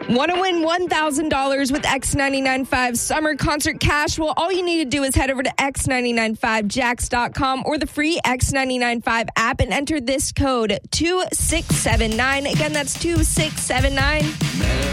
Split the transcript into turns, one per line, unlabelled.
Want to win $1,000 with X995 Summer Concert Cash? Well, all you need to do is head over to x995jax.com or the free X995 app and enter this code 2679. Again, that's 2679.